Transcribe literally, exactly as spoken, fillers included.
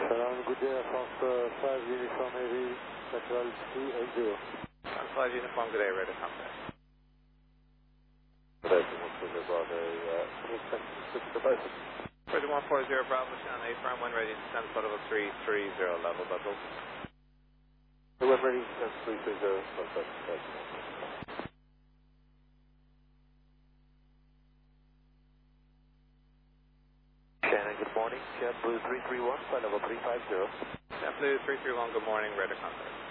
Salam, good day, France uh, five Uniform Heavy, lateral two eight zero. France five Uniform, good day, ready to contact. Good day, Bravo, uh, Flight one four zero Bravo, Shannon eight, firm, when ready to send for level three three zero, level buckle. When ready to send three three zero, perfect. Shannon, good morning. JetBlue three three one, flight level three five zero. JetBlue three three one, good morning, ready to contact.